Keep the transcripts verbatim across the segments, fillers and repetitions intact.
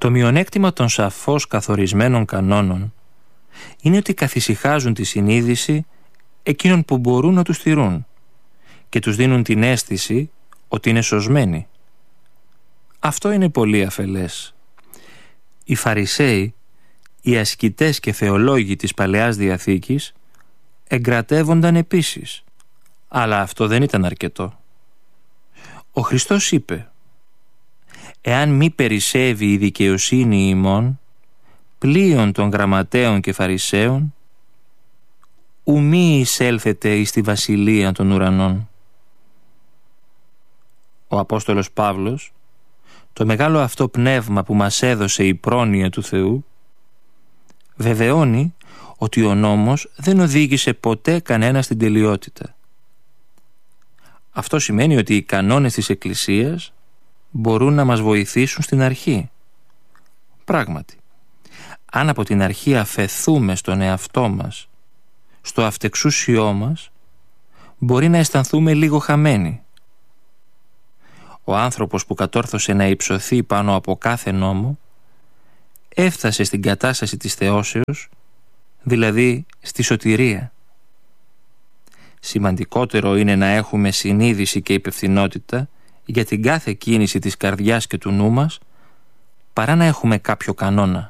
Το μειονέκτημα των σαφώς καθορισμένων κανόνων είναι ότι καθησυχάζουν τη συνείδηση εκείνων που μπορούν να τους τηρούν και τους δίνουν την αίσθηση ότι είναι σωσμένοι. Αυτό είναι πολύ αφελές. Οι Φαρισαίοι, οι ασκητές και θεολόγοι της Παλαιάς Διαθήκης εγκρατεύονταν επίσης, αλλά αυτό δεν ήταν αρκετό. Ο Χριστός είπε: «Εάν μη περισσεύει η δικαιοσύνη ημών, πλοίων των γραμματέων και Φαρισαίων, ου μη εισέλθετε εις τη βασιλεία των ουρανών». Ο Απόστολος Παύλος, το μεγάλο αυτό πνεύμα που μας έδωσε η πρόνοια του Θεού, βεβαιώνει ότι ο νόμος δεν οδήγησε ποτέ κανένα στην τελειότητα. Αυτό σημαίνει ότι οι κανόνες της Εκκλησίας μπορούν να μας βοηθήσουν στην αρχή. Πράγματι, αν από την αρχή αφεθούμε στον εαυτό μας, στο αυτεξούσιό μας, μπορεί να αισθανθούμε λίγο χαμένοι. Ο άνθρωπος που κατόρθωσε να υψωθεί πάνω από κάθε νόμο έφτασε στην κατάσταση της θεώσεως, δηλαδή στη σωτηρία. Σημαντικότερο είναι να έχουμε συνείδηση και υπευθυνότητα για την κάθε κίνηση της καρδιάς και του νου μας, παρά να έχουμε κάποιο κανόνα.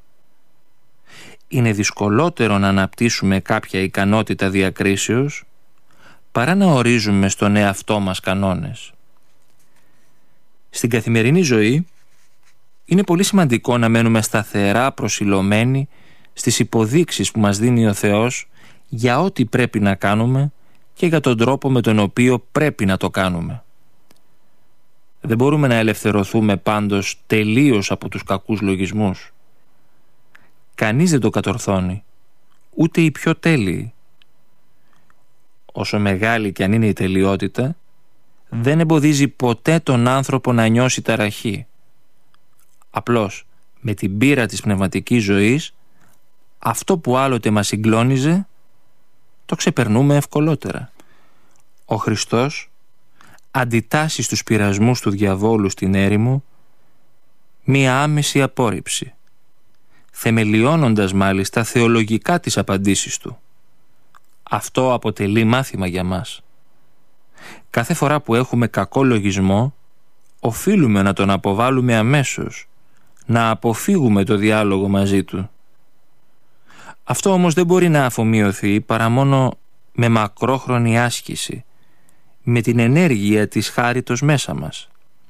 Είναι δυσκολότερο να αναπτύσσουμε κάποια ικανότητα διακρίσεως, παρά να ορίζουμε στον εαυτό μας κανόνες. Στην καθημερινή ζωή είναι πολύ σημαντικό να μένουμε σταθερά προσιλωμένοι στις υποδείξεις που μας δίνει ο Θεός για ό,τι πρέπει να κάνουμε και για τον τρόπο με τον οποίο πρέπει να το κάνουμε. Δεν μπορούμε να ελευθερωθούμε πάντως τελείως από τους κακούς λογισμούς. Κανείς δεν το κατορθώνει, ούτε οι πιο τέλειοι. Όσο μεγάλη κι αν είναι η τελειότητα, δεν εμποδίζει ποτέ τον άνθρωπο να νιώσει ταραχή. Απλώς, με την πείρα της πνευματικής ζωής, αυτό που άλλοτε μας συγκλώνιζε, το ξεπερνούμε ευκολότερα. Ο Χριστός αντιτάσσει στους πειρασμούς του διαβόλου στην έρημο μία άμεση απόρριψη, θεμελιώνοντας μάλιστα θεολογικά τις απαντήσεις του. Αυτό αποτελεί μάθημα για μας. Κάθε φορά που έχουμε κακό λογισμό, οφείλουμε να τον αποβάλουμε αμέσως, να αποφύγουμε το διάλογο μαζί του. Αυτό όμως δεν μπορεί να αφομοιωθεί παρά μόνο με μακρόχρονη άσκηση, με την ενέργεια της χάριτος μέσα μας.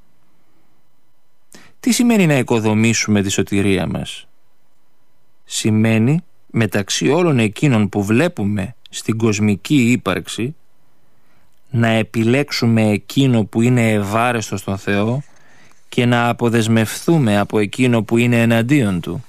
Τι σημαίνει να οικοδομήσουμε τη σωτηρία μας? Σημαίνει μεταξύ όλων εκείνων που βλέπουμε στην κοσμική ύπαρξη να επιλέξουμε εκείνο που είναι ευάρεστο στον Θεό και να αποδεσμευθούμε από εκείνο που είναι εναντίον Του.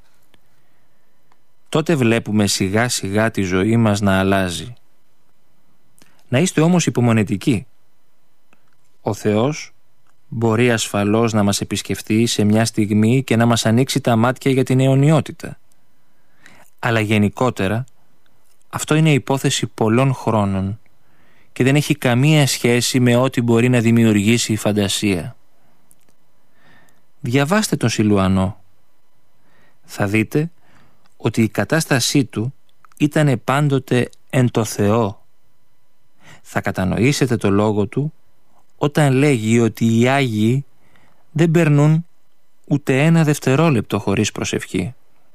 Τότε βλέπουμε σιγά σιγά τη ζωή μας να αλλάζει. Να είστε όμως υπομονετικοί. Ο Θεός μπορεί ασφαλώς να μας επισκεφτεί σε μια στιγμή και να μας ανοίξει τα μάτια για την αιωνιότητα. Αλλά γενικότερα αυτό είναι υπόθεση πολλών χρόνων και δεν έχει καμία σχέση με ό,τι μπορεί να δημιουργήσει η φαντασία. Διαβάστε τον Σιλουανό. Θα δείτε ότι η κατάστασή του ήταν πάντοτε εν το Θεό. Θα κατανοήσετε το λόγο του όταν λέγει ότι οι Άγιοι δεν περνούν ούτε ένα δευτερόλεπτο χωρίς προσευχή.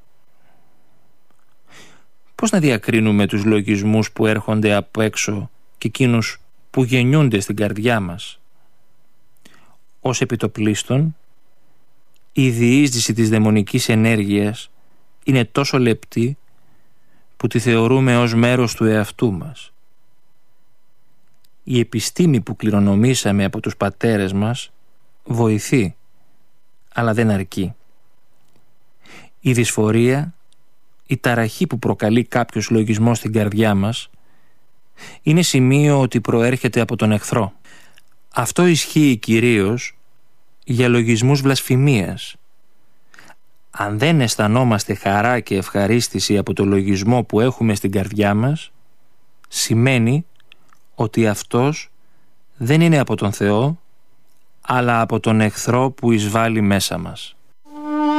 Πώς να διακρίνουμε τους λογισμούς που έρχονται από έξω και εκείνους που γεννιούνται στην καρδιά μας? Ως επιτοπλίστων, η διείσδυση της δαιμονικής ενέργειας είναι τόσο λεπτή που τη θεωρούμε ως μέρος του εαυτού μας. Η επιστήμη που κληρονομήσαμε από τους πατέρες μας βοηθεί, αλλά δεν αρκεί. Η δυσφορία, η ταραχή που προκαλεί κάποιος λογισμός στην καρδιά μας είναι σημείο ότι προέρχεται από τον εχθρό. Αυτό ισχύει κυρίως για λογισμούς βλασφημίας. Αν δεν αισθανόμαστε χαρά και ευχαρίστηση από το λογισμό που έχουμε στην καρδιά μας, σημαίνει ότι αυτός δεν είναι από τον Θεό, αλλά από τον εχθρό που εισβάλλει μέσα μας.